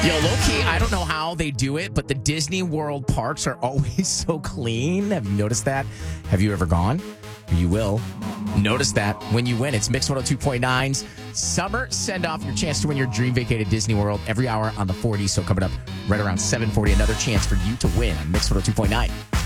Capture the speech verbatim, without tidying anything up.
Yo, low-key, I don't know how they do it, but the Disney World parks are always so clean. Have you noticed that? Have you ever gone? You will. Notice that when you win. It's Mix one oh two point nine's Summer Send-Off, your chance to win your dream vacate at Disney World every hour on the forty. So coming up right around seven forty, another chance for you to win on Mix one oh two point nine.